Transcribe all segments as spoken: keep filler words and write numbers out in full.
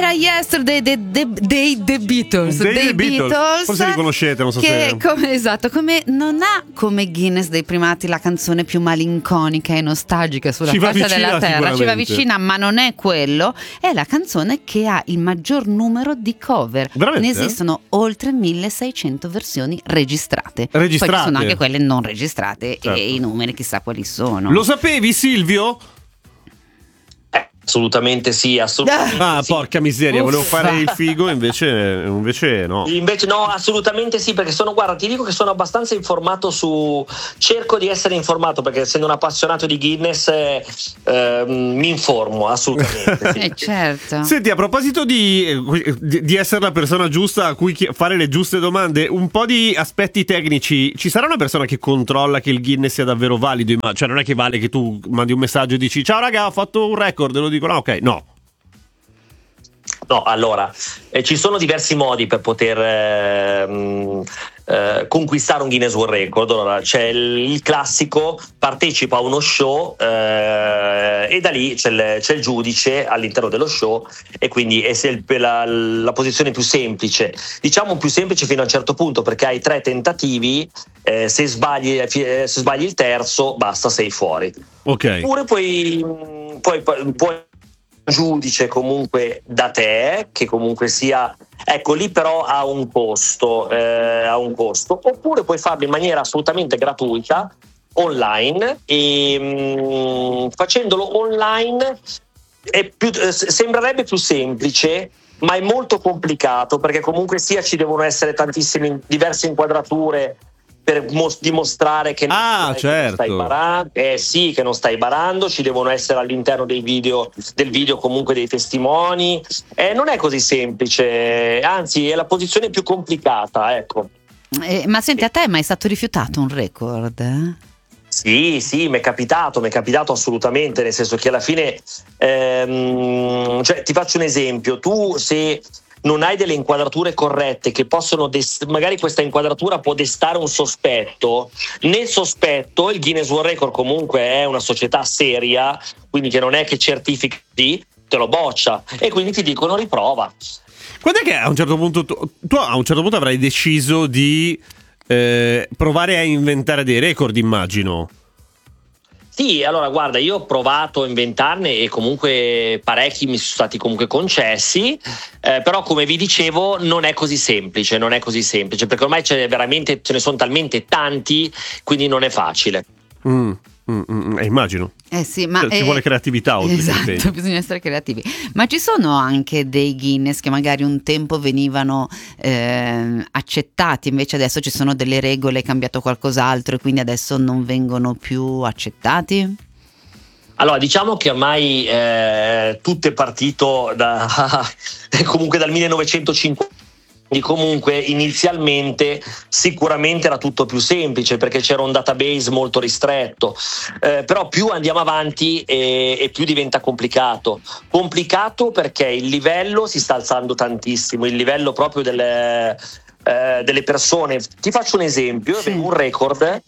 era Yesterday dei The, The, The Beatles, dei dei Beatles. Beatles, forse li conoscete, non so che se come, esatto, come non ha come Guinness dei primati la canzone più malinconica e nostalgica sulla Ci va faccia vicina, della terra, ci va sicuramente. vicina, ma non è quello, è la canzone che ha il maggior numero di cover. Veramente? Ne esistono oltre milleseicento versioni registrate. Registrate? Poi ci sono anche quelle non registrate, Certo. e i numeri chissà quali sono. Lo sapevi, Silvio? Assolutamente sì, assolutamente Ah, sì. porca miseria, volevo Uffa. fare il figo, invece, invece no. Invece no, assolutamente sì, perché sono, guarda, ti dico che sono abbastanza informato su, cerco di essere informato, perché essendo un appassionato di Guinness eh, eh, mi informo assolutamente. Sì. Eh, certo. Senti, a proposito di, di, di essere la persona giusta a cui chi- fare le giuste domande, un po' di aspetti tecnici. Ci sarà una persona che controlla che il Guinness sia davvero valido? Ma cioè non è che vale che tu mandi un messaggio e dici ciao raga, ho fatto un record, e lo dicono, ah, ok, no. No, allora, eh, ci sono diversi modi per poter eh, mh, eh, conquistare un Guinness World Record. Allora, c'è il, il classico, partecipa a uno show eh, e da lì c'è il, c'è il giudice all'interno dello show, e quindi è se il- la, la posizione più semplice, diciamo più semplice fino a un certo punto, perché hai tre tentativi, eh, se, sbagli, eh, se sbagli il terzo basta, sei fuori. Ok. Oppure puoi, mh, puoi, puoi giudice comunque da te, che comunque sia, ecco, lì però ha un costo, eh, ha un costo. Oppure puoi farlo in maniera assolutamente gratuita online, e mh, facendolo online è più, eh, sembrerebbe più semplice, ma è molto complicato, perché comunque sia ci devono essere tantissime diverse inquadrature per mos- dimostrare che non, Ah, stai, che non certo. stai barando, eh sì, che non stai barando, ci devono essere all'interno dei video, del video comunque dei testimoni, eh, non è così semplice, anzi è la posizione più complicata, ecco. Eh, ma senti, a te è mai stato rifiutato un record? eh? Sì, sì, mi è capitato, mi è capitato assolutamente, nel senso che alla fine, ehm, cioè, ti faccio un esempio, tu se non hai delle inquadrature corrette che possono, des- magari questa inquadratura può destare un sospetto, nel sospetto il Guinness World Record comunque è una società seria, quindi che non è che certifica, te lo boccia, e quindi ti dicono riprova. Quando è che a un certo punto tu, tu a un certo punto avrai deciso di eh, provare a inventare dei record, immagino? Sì, allora guarda, io ho provato a inventarne e comunque parecchi mi sono stati comunque concessi, eh, però come vi dicevo non è così semplice, non è così semplice, perché ormai c'è veramente, ce ne sono talmente tanti, quindi non è facile. Mm, mm, mm, eh, immagino. Eh sì, ma Cioè, ci eh, vuole creatività oltre che esatto, impegno. bisogna essere creativi. Ma ci sono anche dei Guinness che magari un tempo venivano eh, accettati, invece adesso ci sono delle regole, è cambiato qualcos'altro e quindi adesso non vengono più accettati? Allora, diciamo che ormai eh, tutto è partito da, comunque dal millenovecentocinquanta. Quindi comunque inizialmente sicuramente era tutto più semplice, perché c'era un database molto ristretto, eh, però più andiamo avanti e, e più diventa complicato. Complicato perché il livello si sta alzando tantissimo, il livello proprio delle, eh, delle persone. Ti faccio un esempio, io avevo un record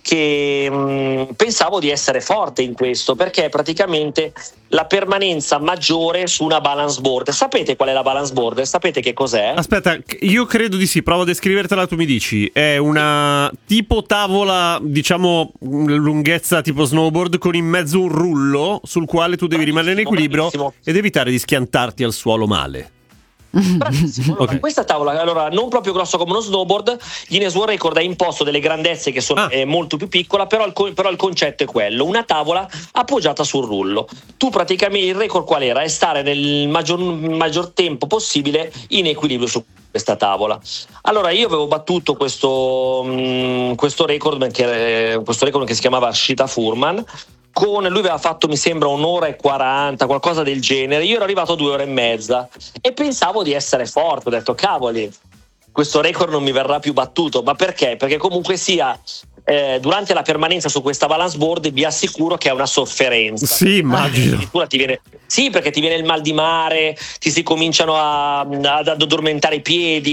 che mh, pensavo di essere forte in questo, perché praticamente la permanenza maggiore su una balance board. Sapete qual è la balance board? Sapete che cos'è? Aspetta, io credo di sì, provo a descrivertela, tu mi dici. È una tipo tavola, diciamo, lunghezza tipo snowboard, con in mezzo un rullo sul quale tu devi rimanere in equilibrio bravissimo. ed evitare di schiantarti al suolo male. Bravissimo. Allora, Ok. questa tavola, allora, non proprio grossa come uno snowboard, Guinness World Record ha imposto delle grandezze che sono Ah. è molto più piccola, però il, co- però il concetto è quello: una tavola appoggiata sul rullo. Tu praticamente, il record qual era? È stare nel maggior, maggior tempo possibile in equilibrio su questa tavola. Allora io avevo battuto questo, mh, questo record che, questo record che si chiamava Shita Furman. Con lui aveva fatto, mi sembra, un'ora e quaranta, qualcosa del genere. Io ero arrivato a due ore e mezza e pensavo di essere forte. Ho detto, cavoli, questo record non mi verrà più battuto. Ma perché? Perché comunque sia, eh, durante la permanenza su questa balance board vi assicuro che è una sofferenza. Sì, immagino. Addirittura ti viene, sì, perché ti viene il mal di mare, ti si cominciano a, ad addormentare i piedi.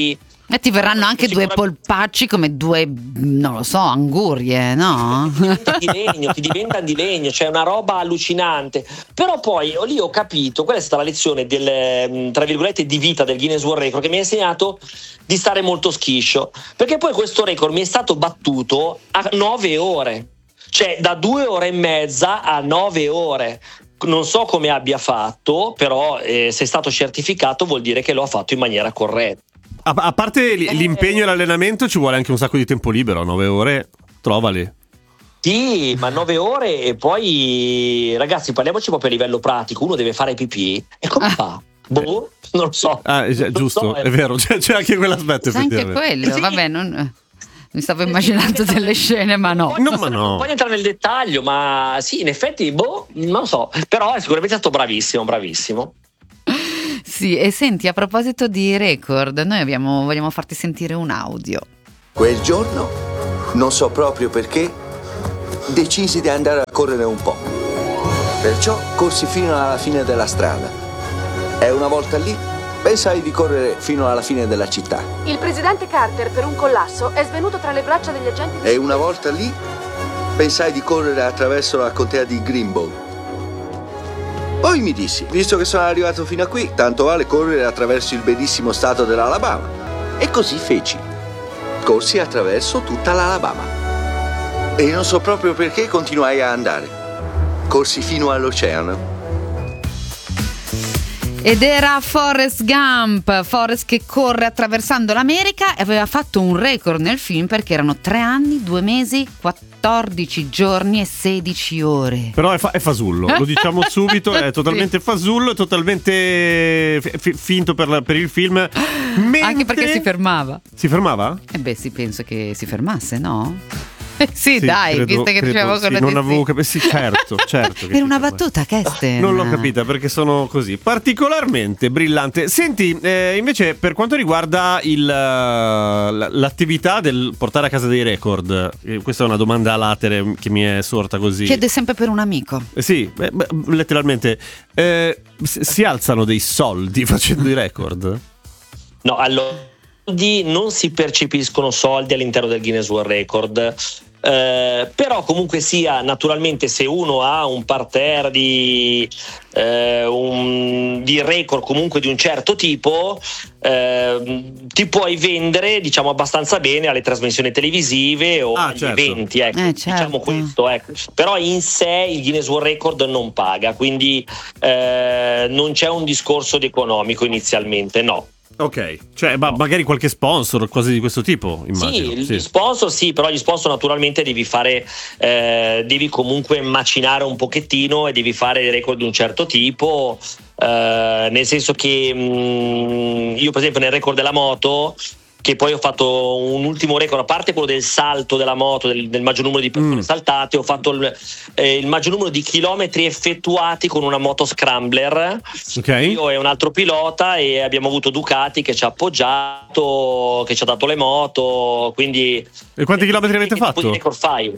E ti verranno anche due polpacci come due, non lo so, angurie, no? Ti diventa di legno, ti diventa di legno, cioè una roba allucinante. Però poi lì ho capito, quella è stata la lezione del, tra virgolette, di vita del Guinness World Record, che mi ha insegnato di stare molto schiscio, perché poi questo record mi è stato battuto a nove ore, cioè da due ore e mezza a nove ore. Non so come abbia fatto, però eh, se è stato certificato vuol dire che lo ha fatto in maniera corretta. A, a parte l'impegno e l'allenamento ci vuole anche un sacco di tempo libero, nove ore, trovali. Sì, ma nove ore e poi, ragazzi, parliamoci proprio a livello pratico, uno deve fare pipì e come ah. fa? Boh, non lo so. Ah, è, giusto, so, è vero, c'è, c'è anche quell'aspetto. C'è anche quello, sì. Vabbè, non... mi stavo immaginando delle scene, ma no. Non, no, ma no. Non voglio entrare nel dettaglio, ma sì, in effetti, boh, non lo so, però è sicuramente stato bravissimo, bravissimo. Sì, e senti, a proposito di record, noi abbiamo, vogliamo farti sentire un audio. Quel giorno, non so proprio perché, decisi di andare a correre un po'. Perciò corsi fino alla fine della strada. E una volta lì, pensai di correre fino alla fine della città. Il presidente Carter, per un collasso, è svenuto tra le braccia degli agenti di E una volta lì, pensai di correre attraverso la contea di Greenbow. Poi mi dissi, visto che sono arrivato fino a qui, tanto vale correre attraverso il bellissimo stato dell'Alabama. E così feci. Corsi attraverso tutta l'Alabama. E non so proprio perché continuai a andare. Corsi fino all'oceano. Ed era Forrest Gump, Forrest che corre attraversando l'America e aveva fatto un record nel film perché erano tre anni, due mesi, quattordici giorni e sedici ore. Però è, fa- è fasullo, lo diciamo subito, è totalmente fasullo, è totalmente f- finto per, la- per il film. Mentre... Anche perché si fermava. Si fermava? Eh beh, sì, penso che si fermasse, no? Sì, sì, dai, credo, visto che credo, dicevo sì, quello non di avevo sì. capito, sì, certo, certo. Per una battuta, Kesten. Non l'ho capita perché sono così particolarmente brillante. Senti, eh, invece per quanto riguarda il, l'attività del portare a casa dei record, eh, questa è una domanda a latere che mi è sorta così. Chiede sempre per un amico. Eh, sì, beh, beh, letteralmente. Eh, si alzano dei soldi facendo i record? No, allora non si percepiscono soldi all'interno del Guinness World Record. Eh, però comunque sia, naturalmente, se uno ha un parterre di, eh, un, di record comunque di un certo tipo, eh, ti puoi vendere, diciamo, abbastanza bene alle trasmissioni televisive o ah, agli certo. eventi, ecco, eh, certo. diciamo questo, ecco. Però in sé il Guinness World Record non paga, quindi eh, non c'è un discorso di economico inizialmente, no. Ok, cioè ma magari qualche sponsor, cose di questo tipo, immagino. Sì, sì, gli sponsor sì, però gli sponsor naturalmente devi fare, eh, devi comunque macinare un pochettino e devi fare dei record di un certo tipo, eh, nel senso che mh, io per esempio nel record della moto, che poi ho fatto un ultimo record, a parte quello del salto della moto, del, del maggior numero di persone mm. saltate, ho fatto il, eh, il maggior numero di chilometri effettuati con una moto scrambler. Okay. Io e un altro pilota, e abbiamo avuto Ducati che ci ha appoggiato, che ci ha dato le moto, quindi... E quanti chilometri avete fatto? Di record file.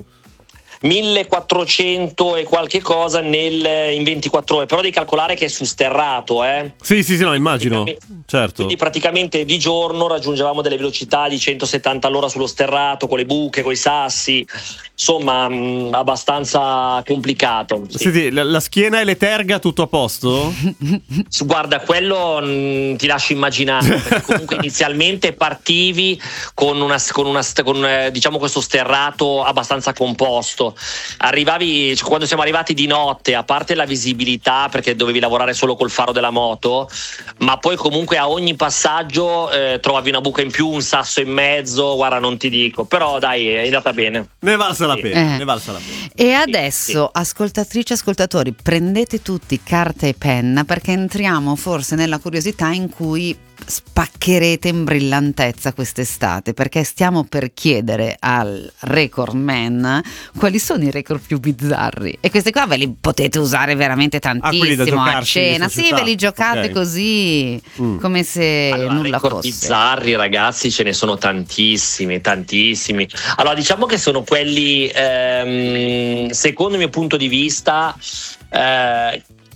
millequattrocento e qualche cosa nel, in ventiquattro ore, però devi calcolare che è su sterrato, eh? Sì, sì, sì, no, immagino, certo. Quindi praticamente di giorno raggiungevamo delle velocità di centosettanta all'ora sullo sterrato, con le buche, con i sassi, insomma mh, abbastanza complicato. Sì. Senti, la, la schiena e le terga tutto a posto? Guarda, quello mh, ti lascio immaginare, perché comunque inizialmente partivi con una, con una con, eh, diciamo questo sterrato abbastanza composto. Arrivavi, cioè, quando siamo arrivati di notte, a parte la visibilità perché dovevi lavorare solo col faro della moto, ma poi comunque a ogni passaggio eh, trovavi una buca in più, un sasso in mezzo, guarda, non ti dico, però dai, è andata bene. Ne valsa la sì. pena, eh. ne valsa la pena. E adesso, sì, sì. ascoltatrici, ascoltatori, prendete tutti carta e penna, perché entriamo forse nella curiosità in cui spaccherete in brillantezza quest'estate, perché stiamo per chiedere al record man quali sono i record più bizzarri, e questi qua ve li potete usare veramente tantissimo ah, a cena, sì, ve li giocate okay. così mm. come se allora, nulla record fosse. Bizzarri, ragazzi, ce ne sono tantissimi, tantissimi. Allora, diciamo che sono quelli, ehm, secondo il mio punto di vista, eh,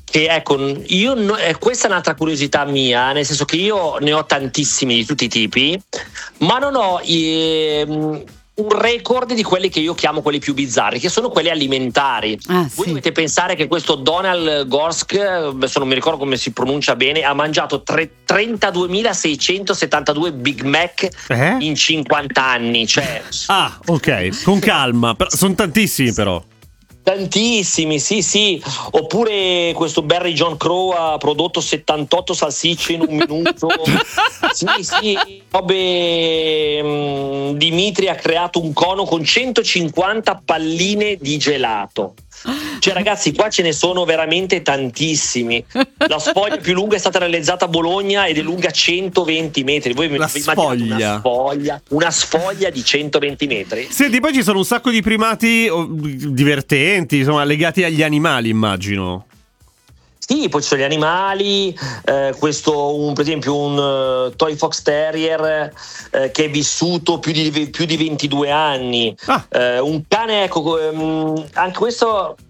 che ecco, io no, eh, questa è un'altra curiosità mia, nel senso che io ne ho tantissimi di tutti i tipi, ma non ho ehm, un record di quelli che io chiamo quelli più bizzarri, che sono quelli alimentari. Ah, Voi sì. dovete pensare che questo Donald Gorsk, adesso non mi ricordo come si pronuncia bene, ha mangiato tre- trentaduemilaseicentosettantadue Big Mac Eh? in cinquanta anni, cioè Ah, ok, con calma. Però, sono tantissimi però. tantissimi, sì, sì. Oppure questo Barry John Crow ha prodotto settantotto salsicce in un minuto. Sì, sì. Robe, mm, Dimitri ha creato un cono con centocinquanta palline di gelato. Cioè, ragazzi, qua ce ne sono veramente tantissimi. La sfoglia più lunga è stata realizzata a Bologna ed è lunga centoventi metri. Voi La vi immaginate sfoglia. una sfoglia, una sfoglia di centoventi metri? Senti, poi ci sono un sacco di primati oh, divertenti, insomma, legati agli animali, immagino. Sì, poi ci sono gli animali, eh, questo un, per esempio un uh, Toy Fox Terrier eh, che è vissuto più di, più di ventidue anni, Ah. eh, un cane, ecco, um, anche questo